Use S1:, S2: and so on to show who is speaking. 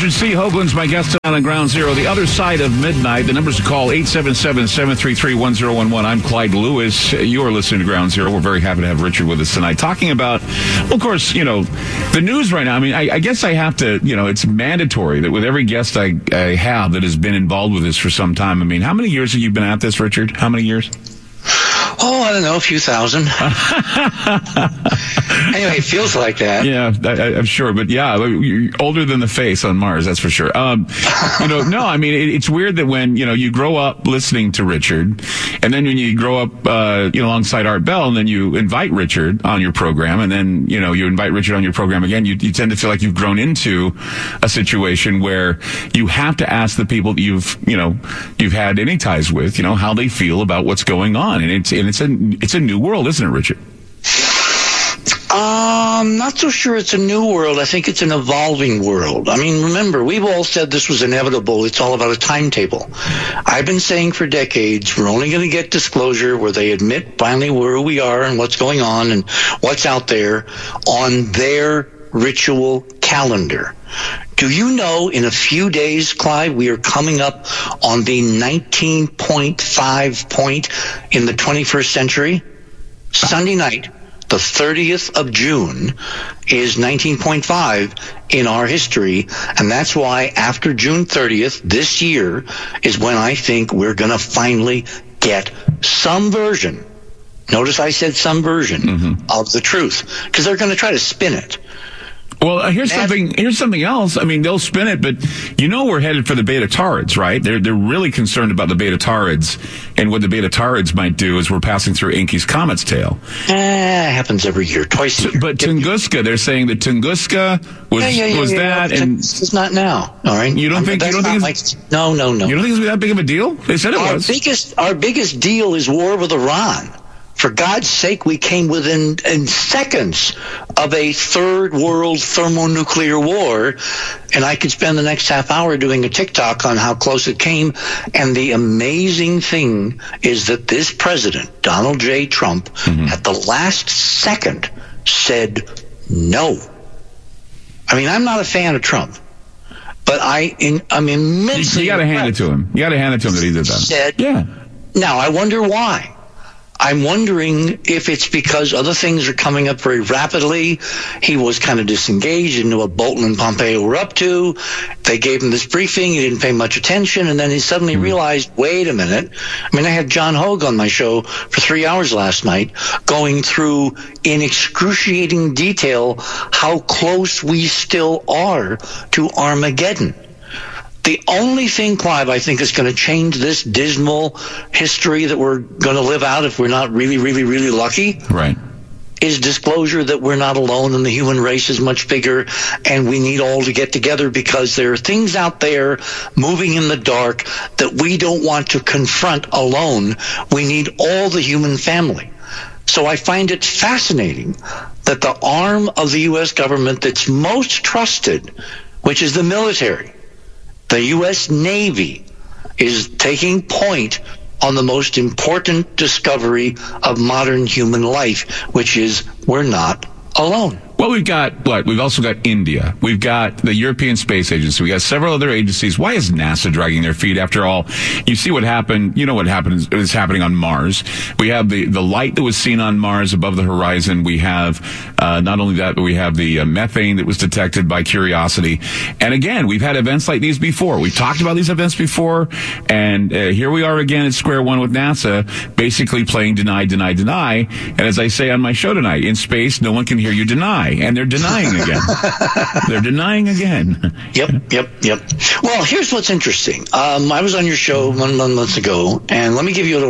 S1: Richard C. Hoagland's my guest tonight on Ground Zero. The other side of midnight. The numbers to call 877-733-1011. I'm Clyde Lewis. You are listening to Ground Zero. We're very happy to have Richard with us tonight. Talking about, well, of course, the news right now. I mean, I guess I have to, it's mandatory that with every guest I have that has been involved with this for some time. I mean, how many years have you been at this, Richard? How many years?
S2: Oh, I don't know, a few thousand. Anyway, it feels like that.
S1: Yeah, I'm sure. But yeah, you're older than the face on Mars, that's for sure. No, I mean, it's weird that when, you grow up listening to Richard, and then when you grow up, alongside Art Bell, and then you invite Richard on your program, and then, you invite Richard on your program again, you tend to feel like you've grown into a situation where you have to ask the people that you've had any ties with, how they feel about what's going on. And it's a new world, isn't it, Richard?
S2: Not so sure it's a new world. I think it's an evolving world. I mean, remember, we've all said this was inevitable. It's all about a timetable. I've been saying for decades, we're only going to get disclosure where they admit finally where we are and what's going on and what's out there on their ritual calendar. Do you know in a few days, Clyde, we are coming up on the 19.5 point in the 21st century? Sunday night, the 30th of June, is 19.5 in our history, and that's why after June 30th this year is when I think we're going to finally get some version. Notice I said some version of the truth, because they're going to try to spin it.
S1: Well, here's something else. I mean, they'll spin it, but we're headed for the Beta Taurids, right? They're really concerned about the Beta Taurids and what the Beta Taurids might do as we're passing through Encke's comet's tail.
S2: It happens every year, twice a year.
S1: But Tunguska, they're saying that Tunguska was that, and
S2: it's not now. All right,
S1: you don't think?
S2: No.
S1: You don't think it's that big of a deal? They said it was.
S2: Our biggest deal is war with Iran. For God's sake, we came within seconds of a third world thermonuclear war, and I could spend the next half hour doing a TikTok on how close it came. And the amazing thing is that this president, Donald J. Trump, at the last second said no. I mean, I'm not a fan of Trump, but I'm immensely.
S1: You got to hand it to him. You got to hand it to him that he did that.
S2: Now, I wonder why. I'm wondering if it's because other things are coming up very rapidly. He was kind of disengaged into what Bolton and Pompeo were up to. They gave him this briefing. He didn't pay much attention. And then he suddenly realized, wait a minute. I mean, I had John Hogue on my show for 3 hours last night going through in excruciating detail how close we still are to Armageddon. The only thing, Clive, I think is going to change this dismal history that we're going to live out if we're not really, really, really lucky,
S1: right,
S2: is disclosure that we're not alone and the human race is much bigger and we need all to get together because there are things out there moving in the dark that we don't want to confront alone. We need all the human family. So I find it fascinating that the arm of the U.S. government that's most trusted, which is the military, the U.S. Navy, is taking point on the most important discovery of modern human life, which is we're not alone.
S1: Well, we've got what? We've also got India. We've got the European Space Agency. We got several other agencies. Why is NASA dragging their feet? After all, you see what happened. You know what happened is happening on Mars. We have the light that was seen on Mars above the horizon. We have not only that, but we have the methane that was detected by Curiosity. And again, we've had events like these before. We've talked about these events before, and here we are again at square one with NASA, basically playing deny, deny, deny. And as I say on my show tonight, in space, no one can hear you deny. And they're denying again. They're denying again.
S2: Yep. Well, here's what's interesting. I was on your show 1 month ago, and let me give you a little